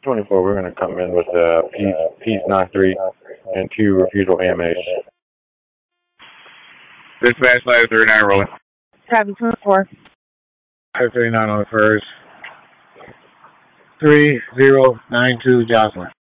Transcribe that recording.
24, we're going to come in with Peace 93 and 2 refusal AMAs. Dispatch 539 rolling. Copy 24. 539 on the first. 3092 Jocelyn.